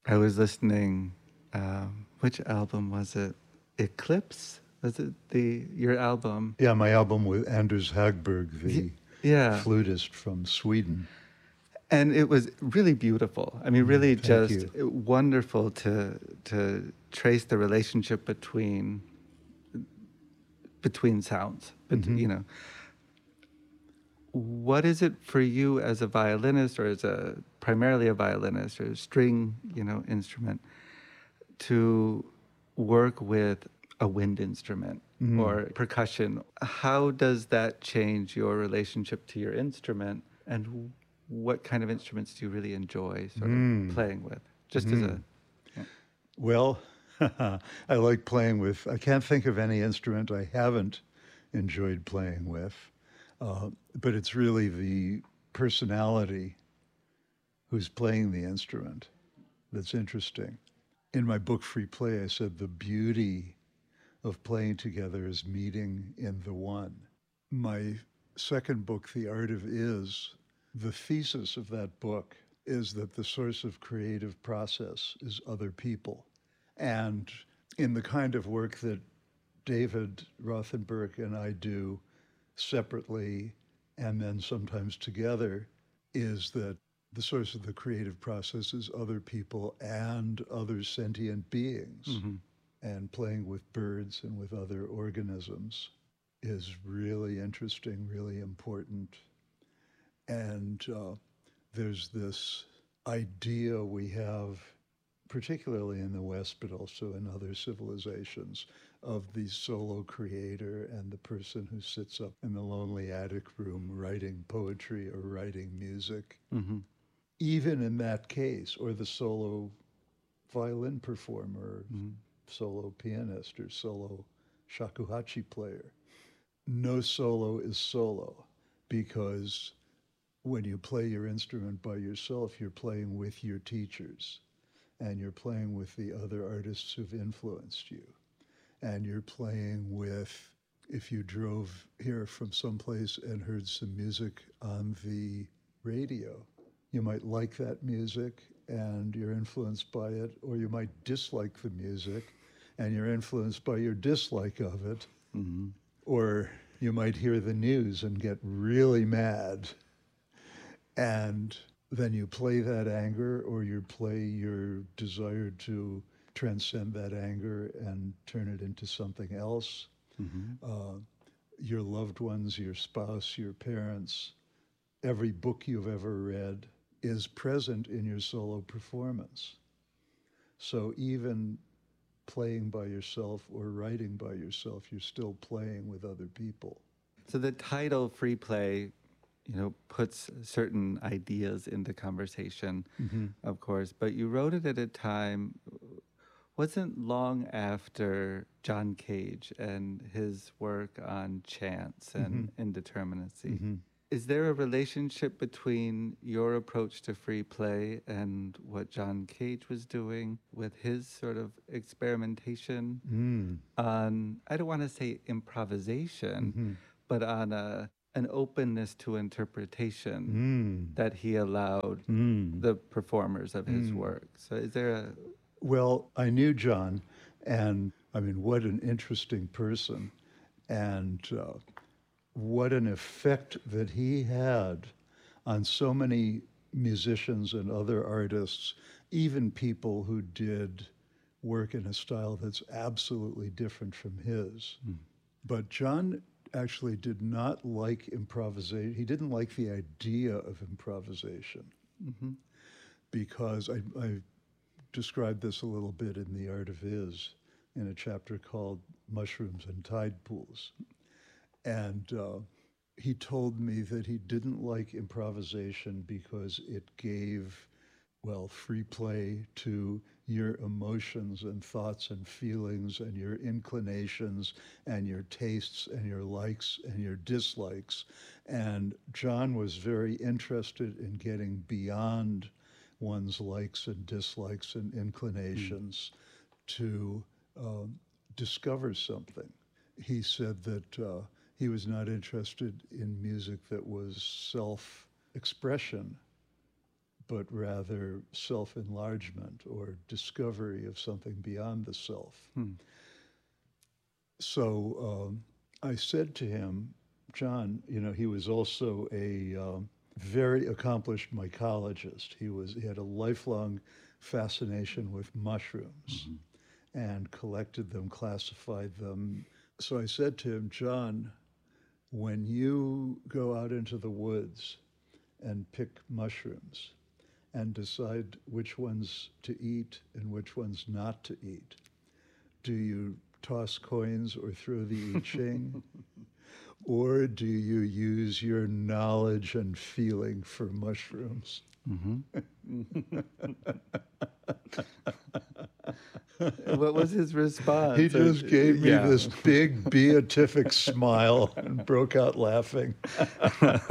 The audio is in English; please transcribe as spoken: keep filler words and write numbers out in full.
I was listening, um, which album was it? Eclipse? Was it the your album? Yeah, my album with Anders Hagberg, Y- the Yeah. flutist from Sweden. And it was really beautiful. I mean, Mm, really thank just you. wonderful to to trace the relationship between between sounds. But Hmm. you know, what is it for you as a violinist, or as a primarily a violinist or a string, you know, instrument, to work with a wind instrument Mm. or percussion? How does that change your relationship to your instrument, and what kind of instruments do you really enjoy sort of Mm. playing with? Just as Mm. a, yeah. Well, I like playing with, I can't think of any instrument I haven't enjoyed playing with, uh, but it's really the personality who's playing the instrument that's interesting. In my book, Free Play, I said the beauty of playing together is meeting in the one. My second book, The Art of Is, the thesis of that book is that the source of creative process is other people. And in the kind of work that David Rothenberg and I do separately and then sometimes together, is that the source of the creative process is other people and other sentient beings. Hmm. And playing with birds and with other organisms is really interesting, really important. And uh, there's this idea we have, particularly in the West, but also in other civilizations, of the solo creator and the person who sits up in the lonely attic room writing poetry or writing music. Hmm. Even in that case, or the solo violin performer, Hmm. solo pianist, or solo shakuhachi player, no solo is solo because when you play your instrument by yourself, you're playing with your teachers and you're playing with the other artists who've influenced you. And you're playing with, if you drove here from someplace and heard some music on the radio, you might like that music and you're influenced by it, or you might dislike the music and you're influenced by your dislike of it, Hmm. or you might hear the news and get really mad, and then you play that anger or you play your desire to transcend that anger and turn it into something else. Hmm. Uh, your loved ones, your spouse, your parents, every book you've ever read is present in your solo performance. So even playing by yourself or writing by yourself, you're still playing with other people. So the title Free Play, you know, puts certain ideas into conversation, Mm-hmm. of course, but you wrote it at a time, wasn't long after John Cage and his work on chance Mm-hmm. and indeterminacy. Mm-hmm. Is there a relationship between your approach to free play and what John Cage was doing with his sort of experimentation Mm. on, I don't want to say improvisation, Mm-hmm. but on a, an openness to interpretation Mm. that he allowed Mm. the performers of his Mm. work? So is there a, Well, I knew John, and I mean, what an interesting person, and uh, what an effect that he had on so many musicians and other artists, even people who did work in a style that's absolutely different from his. But John actually did not like improvisation. He didn't like the idea of improvisation mm-hmm, because I, I described this a little bit in The Art of Is in a chapter called Mushrooms and Tide Pools. And uh, he told me that he didn't like improvisation because it gave, well, free play to your emotions and thoughts and feelings and your inclinations and your tastes and your likes and your dislikes. And John was very interested in getting beyond one's likes and dislikes and mm, inclinations to um, discover something. He said that uh, he was not interested in music that was self expression, but rather self-enlargement or discovery of something beyond the self. Hmm. So um, I said to him, John, you know, he was also a um, very accomplished mycologist. He was he had a lifelong fascination with mushrooms and collected them, classified them. So I said to him, John, when you go out into the woods and pick mushrooms and decide which ones to eat and which ones not to eat, do you toss coins or throw the I Ching? Or do you use your knowledge and feeling for mushrooms? Mm-hmm. What was his response? He just gave me Yeah. this big beatific smile and broke out laughing.